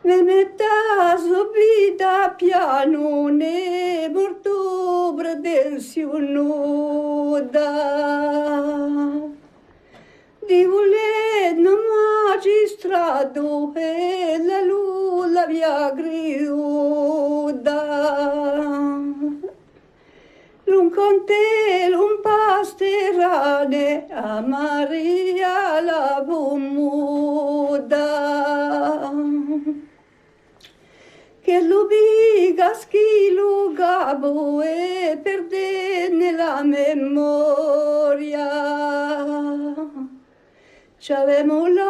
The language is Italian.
me metta subita piano ne morto bradensiunuda di voler magistrato e la luna via griuda l'un conte l'un pasterane a Maria la bumuda che l'ubiga schilugabo e perde nella memoria c'avemo